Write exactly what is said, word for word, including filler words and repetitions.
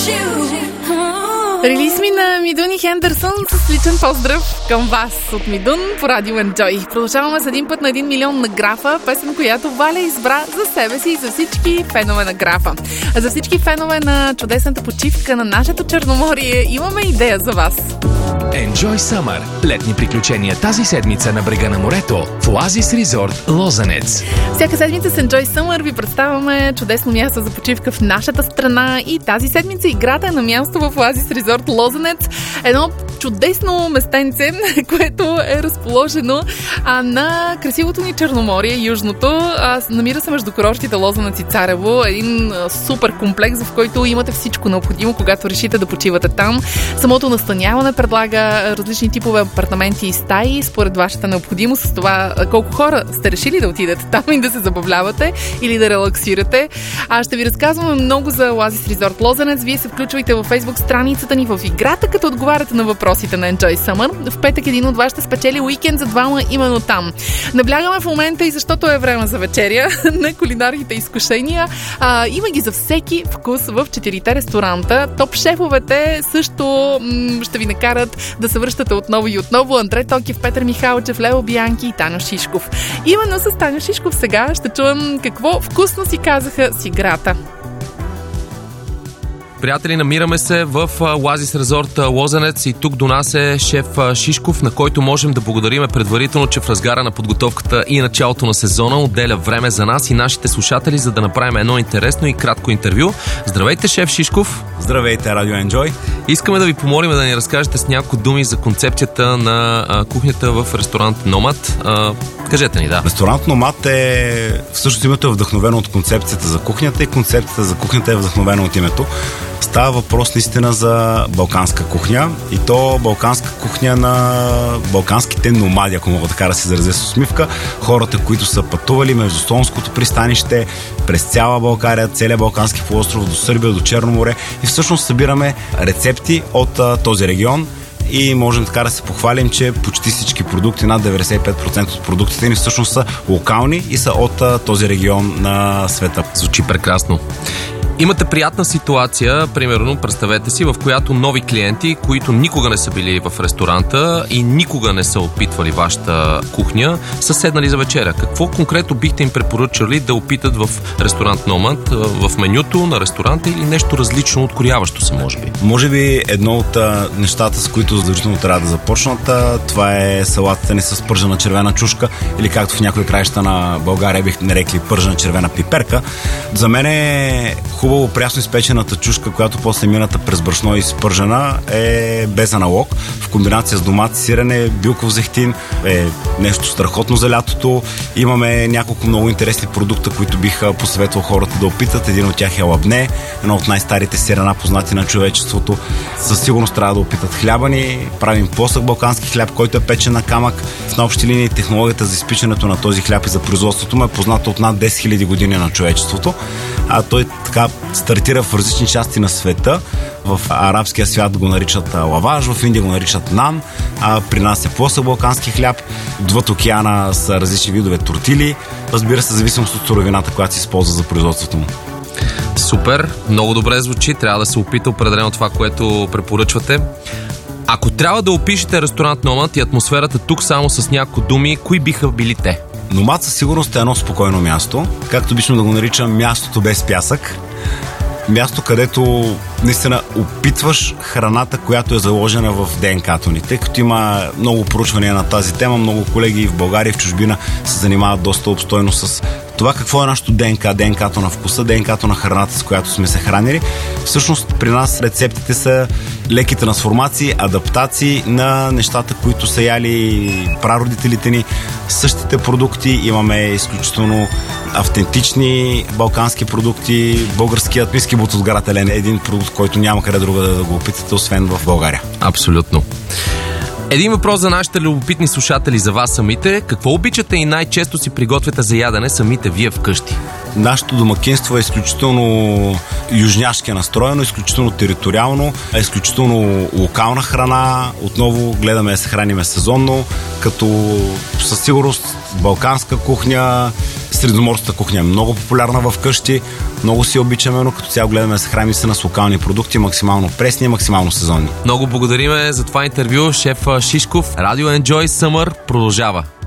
Релиз ми на Мидун и Хендерсон с личен поздрав към вас от Мидун по Радио Enjoy. Продължаваме с един път на един милион на графа, песен, която Валя избра за себе си и за всички фенове на графа. А за всички фенове на чудесната почивка на нашето Черноморие имаме идея за вас. Enjoy Summer. Летни приключения тази седмица на брега на морето в Оазис Резорт Лозенец. Всяка седмица с Enjoy Summer ви представяме чудесно място за почивка в нашата страна и тази седмица играта е на място в Оазис Резорт Лозенец. Едно чудесно местенце, което е разположено а, на красивото ни Черноморие, южното. А, намира се между курортите Лозенец и Царево. Един а, супер комплекс, в който имате всичко необходимо, когато решите да почивате там. Самото настаняване предлага различни типове апартаменти и стаи, според вашата необходимост, с това колко хора сте решили да отидете там и да се забавлявате или да релаксирате. А ще ви разказваме много за Оазис Резорт Лозенец. Вие се включвайте във Facebook страницата ни в играта, като отговаряте на въпросите на Enjoy Summer. В петък един от вас ще спечели уикенд за двама именно там. Наблягаме в момента и защото е време за вечеря на кулинарните изкушения. А, има ги за всеки вкус в четирите ресторанта. Топ шефовете също м- ще ви накарат да се връщате отново и отново. Андре Токев, Петър Михалчев, Лео Бианки и Таню Шишков. Именно с Таню Шишков сега ще чуем какво вкусно си казаха с играта. Приятели, намираме се в Оазис Резорт Лозенец и тук до нас е шеф Шишков, на който можем да благодарим предварително, че в разгара на подготовката и началото на сезона отделя време за нас и нашите слушатели, за да направим едно интересно и кратко интервю. Здравейте, шеф Шишков! Здравейте, Радио Enjoy! Искаме да ви помолим да ни разкажете с няколко думи за концепцията на а, кухнята в ресторант Номад. А, кажете ни, да. Ресторант Номад е всъщност името е вдъхновено от концепцията за кухнята и концепцията за кухнята е вдъхновено от името. Става въпрос наистина за балканска кухня и то балканска кухня на балканските номади, ако мога така да се изразя с усмивка. Хората, които са пътували между Солунското пристанище, през цяла България, целия Балкански полуостров, до Сърбия, до Черно море и всъщност събираме рецепти от а, този регион. И можем така да се похвалим, че почти всички продукти, над деветдесет и пет процента от продуктите ни всъщност са локални и са от а, този регион на света. Звучи прекрасно. Имате приятна ситуация, примерно, представете си, в която нови клиенти, които никога не са били в ресторанта и никога не са опитвали вашата кухня, са седнали за вечеря. Какво конкретно бихте им препоръчали да опитат в ресторант Номад, в менюто на ресторанта или нещо различно, откоряващо се, може би? Може би едно от а, нещата, с които задължително трябва да започнат, а, това е салатата ни с пържена червена чушка или както в някои краища на България бих нарекли пържена червена пиперка. За мен е хубаво прясно изпечената чушка, която после мината през брашно и изпържена, е без аналог. В комбинация с домат, сирене, билков зехтин е нещо страхотно за лятото. Имаме няколко много интересни продукта, които бих посъветвал хората да опитат. Един от тях е лабне, едно от най-старите сирена, познати на човечеството. Със сигурност трябва да опитат хляба ни. Правим плосък балкански хляб, който е печен на камък. В на общи линии технологията за изпичането на този хляб и за производството му е позната от над десет хиляди години на човечеството. А той така стартира в различни части на света. В арабския свят го наричат лаваш, в Индия го наричат нан, а при нас е плосък балкански хляб. Отвъд океана са различни видове тортили. Разбира се, зависимост от суровината, която се използва за производството му. Супер, много добре звучи. Трябва да се опита определено това, което препоръчвате. Ако трябва да опишете ресторант Номад и атмосферата тук само с няколко думи, кои биха били те? Номад със сигурност е едно спокойно място, както обичам да го наричам мястото без пясък. Място, където наистина опитваш храната, която е заложена в ДНК-то ни. Тъй като има много проучвания на тази тема, много колеги в България и в чужбина се занимават доста обстойно с това какво е нашето ДНК, ДНК-то на вкуса, ДНК-то на храната, с която сме се хранили. Всъщност при нас рецептите са леки трансформации, адаптации на нещата, които са яли прародителите ни. Същите продукти имаме изключително автентични балкански продукти. Българският ниски бутозгарателен е един продукт, който няма къде друга да го опитате, освен в България. Абсолютно. Един въпрос за нашите любопитни слушатели, за вас самите. Какво обичате и най-често си приготвяте за ядене самите вие вкъщи? Нашето домакинство е изключително южняшки е настроено, изключително териториално, изключително локална храна. Отново гледаме да се храниме сезонно, като със сигурност балканска кухня, средоморската кухня е много популярна в къщи, много си обичаме, но като цяло гледаме да се храним се с локални продукти, максимално пресни и максимално сезонни. Много благодариме за това интервю, шеф Шишков. Радио Enjoy Summer продължава.